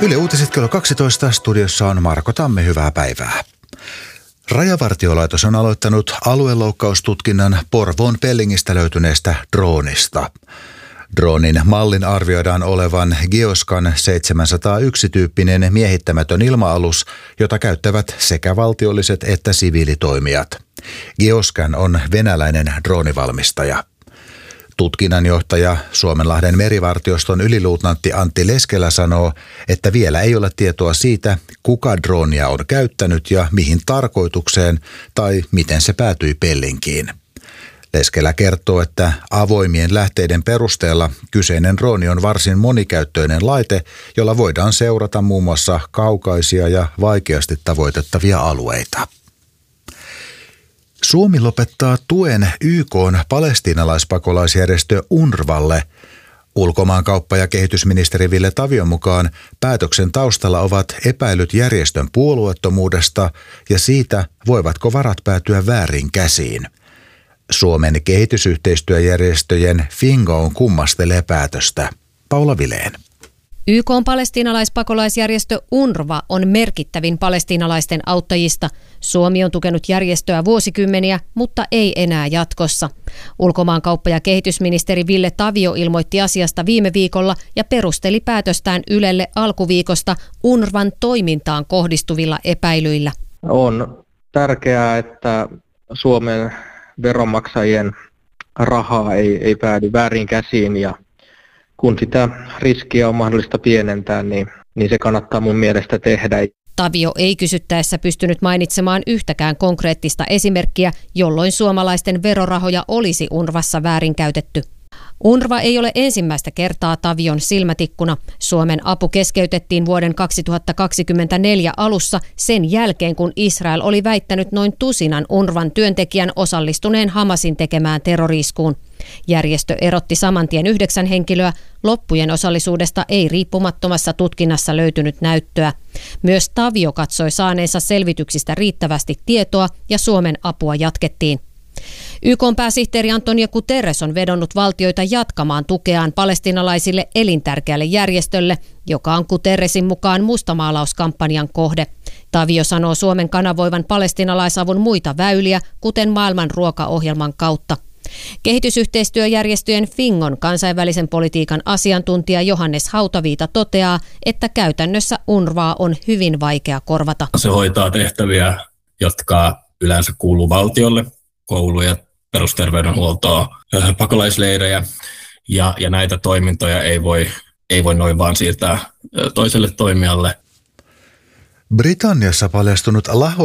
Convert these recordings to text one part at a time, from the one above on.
Yle Uutiset kello 12. Studiossa on Marko Tamme, hyvää päivää. Rajavartiolaitos on aloittanut alueloukkaustutkinnan Porvoon Pellingistä löytyneestä droonista. Droonin mallin arvioidaan olevan Geoscan 701-tyyppinen miehittämätön ilma-alus, jota käyttävät sekä valtiolliset että siviilitoimijat. Geoscan on venäläinen droonivalmistaja. Tutkinnanjohtaja Suomenlahden merivartioston yliluutnantti Antti Leskelä sanoo, että vielä ei ole tietoa siitä, kuka droonia on käyttänyt ja mihin tarkoitukseen tai miten se päätyi Pellinkiin. Leskelä kertoo, että avoimien lähteiden perusteella kyseinen drooni on varsin monikäyttöinen laite, jolla voidaan seurata muun muassa kaukaisia ja vaikeasti tavoitettavia alueita. Suomi lopettaa tuen YK:n palestiinalaispakolaisjärjestö UNRWAlle. Ulkomaankauppa- ja kehitysministeri Ville Tavion mukaan päätöksen taustalla ovat epäilyt järjestön puolueettomuudesta ja siitä, voivatko varat päätyä väärin käsiin. Suomen kehitysyhteistyöjärjestöjen Fingo kummastelee päätöstä. Paula Vileen. YK:n palestiinalaispakolaisjärjestö UNRWA on merkittävin palestiinalaisten auttajista. Suomi on tukenut järjestöä vuosikymmeniä, mutta ei enää jatkossa. Ulkomaankauppa- ja kehitysministeri Ville Tavio ilmoitti asiasta viime viikolla ja perusteli päätöstään Ylelle alkuviikosta UNRWAn toimintaan kohdistuvilla epäilyillä. On tärkeää, että Suomen veronmaksajien rahaa ei päädy väärin käsiin ja kun sitä riskiä on mahdollista pienentää, niin se kannattaa mun mielestä tehdä. Tavio ei kysyttäessä pystynyt mainitsemaan yhtäkään konkreettista esimerkkiä, jolloin suomalaisten verorahoja olisi UNRWassa väärinkäytetty. UNRWA ei ole ensimmäistä kertaa Tavion silmätikkuna. Suomen apu keskeytettiin vuoden 2024 alussa sen jälkeen, kun Israel oli väittänyt noin tusinan UNRWAn työntekijän osallistuneen Hamasin tekemään terroriskuun. Järjestö erotti saman tien 9 henkilöä. Loppujen osallisuudesta ei riippumattomassa tutkinnassa löytynyt näyttöä. Myös Tavio katsoi saaneensa selvityksistä riittävästi tietoa ja Suomen apua jatkettiin. YK:n pääsihteeri Antonio Guterres on vedonnut valtioita jatkamaan tukeaan palestiinalaisille elintärkeälle järjestölle, joka on Guterresin mukaan mustamaalauskampanjan kohde. Tavio sanoo Suomen kanavoivan palestiinalaisavun muita väyliä, kuten maailman ruokaohjelman kautta. Kehitysyhteistyöjärjestöjen Fingon kansainvälisen politiikan asiantuntija Johannes Hautaviita toteaa, että käytännössä UNRWA on hyvin vaikea korvata. Se hoitaa tehtäviä, jotka yleensä kuuluu valtiolle, kouluja, perusterveydenhuoltoa, pakolaisleirejä ja näitä toimintoja ei voi noin vaan siirtää toiselle toimijalle. Britanniassa paljastunut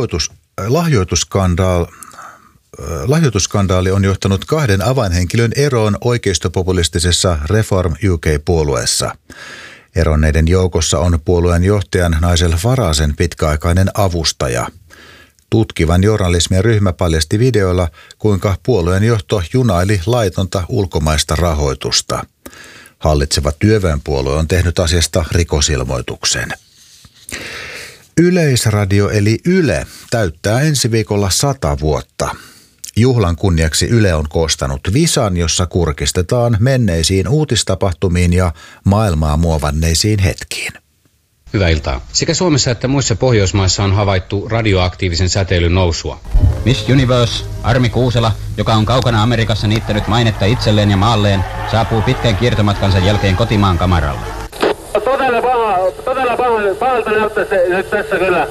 lahjoitusskandaali on johtanut 2 avainhenkilön eroon oikeistopopulistisessa Reform UK-puolueessa. Eronneiden joukossa on puolueen johtajan Nigel Faragen pitkäaikainen avustaja. Tutkivan journalismien ryhmä paljasti videoilla, kuinka puolueen johto junaili laitonta ulkomaista rahoitusta. Hallitseva työväenpuolue on tehnyt asiasta rikosilmoituksen. Yleisradio eli Yle täyttää ensi viikolla 100 vuotta. Juhlan kunniaksi Yle on koostanut visan, jossa kurkistetaan menneisiin uutistapahtumiin ja maailmaa muovanneisiin hetkiin. Hyvää iltaa. Sekä Suomessa että muissa Pohjoismaissa on havaittu radioaktiivisen säteilyn nousua. Miss Universe, Armi Kuusela, joka on kaukana Amerikassa niittänyt mainetta itselleen ja maalleen, saapuu pitkän kiertomatkansa jälkeen kotimaan kamaralle. Todella pahalta näyttää se nyt tässä kyllä.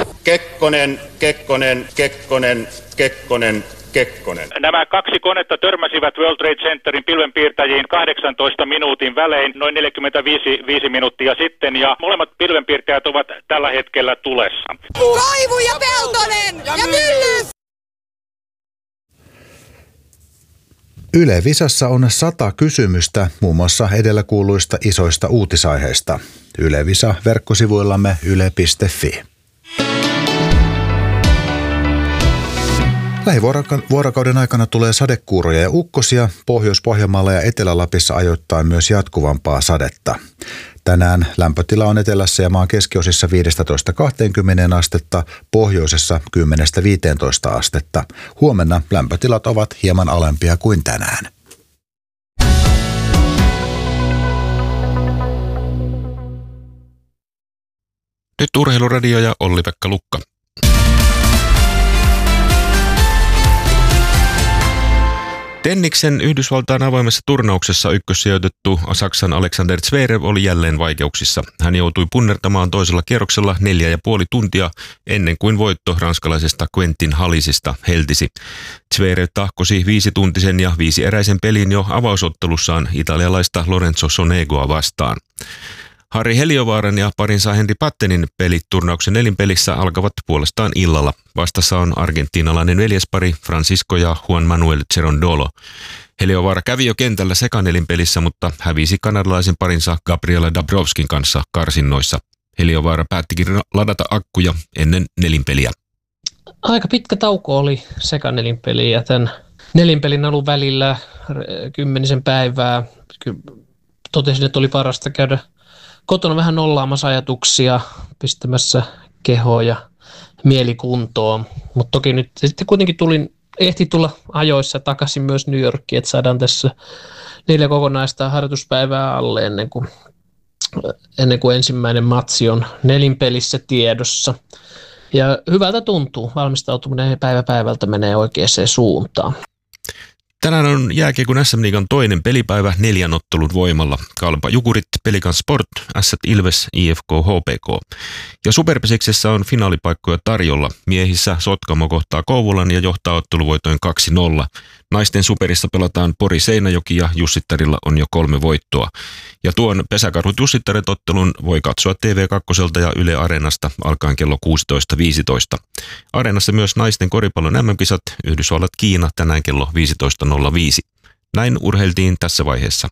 Kekkonen. Nämä 2 konetta törmäsivät World Trade Centerin pilvenpiirtäjiin 18 minuutin välein noin 45 minuuttia sitten ja molemmat pilvenpiirtäjät ovat tällä hetkellä tulessa. Koivu ja Peltonen ja Myllys! Yle Visassa on 100 kysymystä muun muassa edellä kuuluista isoista uutisaiheista. Yle Visa verkkosivuillamme yle.fi. Lähivuorokauden aikana tulee sadekuuroja ja ukkosia, Pohjois-Pohjanmaalla ja Etelä-Lapissa ajoittain myös jatkuvampaa sadetta. Tänään lämpötila on etelässä ja maan keskiosissa 15-20 astetta, pohjoisessa 10-15 astetta. Huomenna lämpötilat ovat hieman alempia kuin tänään. Nyt Urheiluradio ja Olli-Pekka Lukka. Tenniksen Yhdysvaltain avoimessa turnauksessa ykkössijoitettu Saksan Alexander Zverev oli jälleen vaikeuksissa. Hän joutui punnertamaan toisella kierroksella 4,5 tuntia ennen kuin voitto ranskalaisesta Quentin Hallisista heltisi. Zverev tahkosi 5-tuntisen ja 5-eräisen pelin jo avausottelussaan italialaista Lorenzo Sonegoa vastaan. Harri Heliövaaran ja parinsa Henri Pattenin pelit turnauksen nelinpelissä alkavat puolestaan illalla. Vastassa on argentiinalainen veljespari Francisco ja Juan Manuel Cerundolo. Heliovaara kävi jo kentällä sekanelinpelissä, mutta hävisi kanadalaisen parinsa Gabriela Dabrowskin kanssa karsinnoissa. Heliovaara päättikin ladata akkuja ennen nelinpeliä. Aika pitkä tauko oli sekanelinpeli ja tämän nelinpelin alun välillä 10 päivää. Totesin, että oli parasta käydä kotona vähän nollaamassa ajatuksia, pistämässä kehoa ja mielikuntoon, mutta toki nyt sitten kuitenkin ehti tulla ajoissa takaisin myös New Yorkiin, että saadaan tässä 4 kokonaista harjoituspäivää alle ennen kuin ensimmäinen matsi on nelinpelissä tiedossa. Ja hyvältä tuntuu, valmistautuminen päivä päivältä menee oikeaan suuntaan. Tänään on jääkiekon SM-liigan toinen pelipäivä 4 ottelun voimalla. Kalpa Jukurit, Pelikan Sport, Ässät Ilves, IFK HPK. Ja Superpesiksessä on finaalipaikkoja tarjolla. Miehissä Sotkamo kohtaa Kouvolan ja johtaa otteluvoitoin 2-0. Naisten Superissa pelataan Pori Seinäjoki ja Jussittarilla on jo 3 voittoa. Ja tuon Pesäkarhut Jussittaret ottelun voi katsoa TV2 ja Yle Areenasta alkaen kello 16.15. Areenassa myös naisten koripallon MM-kisat Yhdysvallat Kiina tänään kello 15.05. Näin urheiltiin tässä vaiheessa.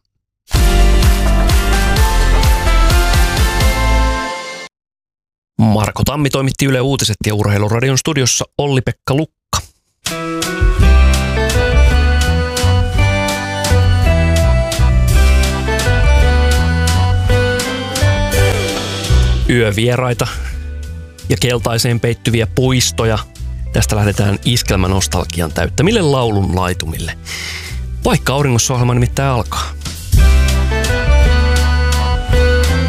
Marko Tammi toimitti Yle Uutiset ja Urheiluradion studiossa Olli-Pekka Lukka. Yövieraita ja keltaiseen peittyviä puistoja. Tästä lähdetään iskelmänostalgian täyttämille laulun laitumille. Vaikka auringossa ohjelma nimittäin alkaa.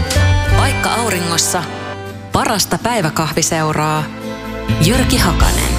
Vaikka auringossa parasta päiväkahviseuraa Jyrki Hakanen.